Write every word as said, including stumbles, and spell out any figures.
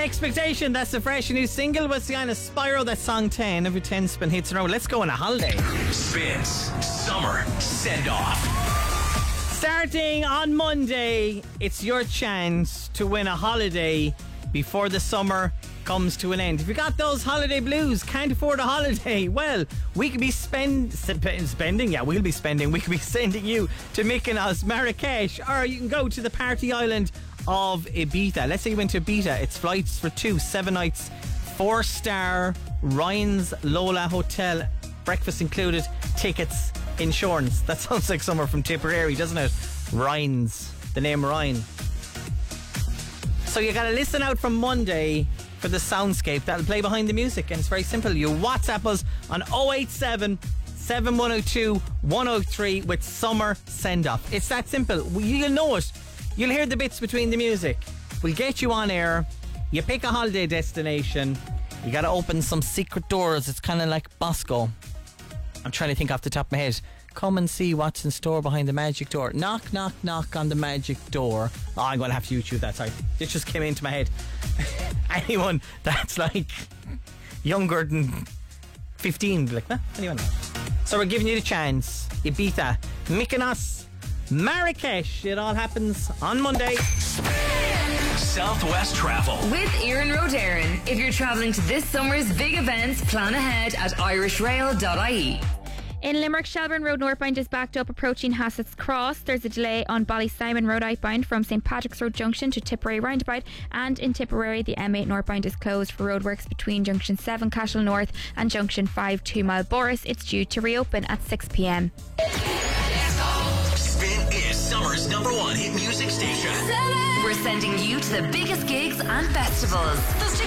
Expectation, that's the fresh new single. What's the kind of Spyro? That's song ten. Every ten spin hits in a row. Let's go on a holiday. Spins Summer Send Off. Starting on Monday, it's your chance to win a holiday before the summer comes to an end. If you got those holiday blues, can't afford a holiday, well, we could be spend, spending, yeah, we'll be spending, we could be sending you to Mykonos, Marrakesh, or you can go to the party island of Ibiza. Let's say you went to Ibiza. It's flights for two, seven nights, four star Ryan's Lola Hotel, breakfast included, tickets, insurance. That sounds like somewhere from Tipperary, doesn't it? Ryan's, the name Ryan. So you gotta listen out from Monday for the soundscape that'll play behind the music, and it's very simple. You WhatsApp us on oh eight seven, seven one oh two, one oh three with Summer Send Off. It's that simple. You'll know it. You'll hear the bits between the music. We'll get you on air. You pick a holiday destination. You gotta open some secret doors. It's kind of like Bosco. I'm trying to think off the top of my head. Come and see what's in store behind the magic door. Knock, knock, knock on the magic door. Oh, I'm going to have to YouTube that. Sorry. This just came into my head. Anyone that's like younger than fifteen, like, nah, anyone. So we're giving you the chance. Ibiza, Mykonos, Marrakesh. It all happens on Monday. Southwest Travel with Erin Rodarin. If you're travelling to this summer's big events, plan ahead at irish rail dot I E. In Limerick, Shelburne Road northbound is backed up approaching Hassett's Cross. There's a delay on Ballysimon Road outbound from St Patrick's Road Junction to Tipperary roundabout, and in Tipperary the M eight northbound is closed for roadworks between Junction seven Cashel North and Junction five two Mile Boris. It's due to reopen at six p.m. Spin is summer's number one hit music station. We're sending you to the biggest gigs and festivals.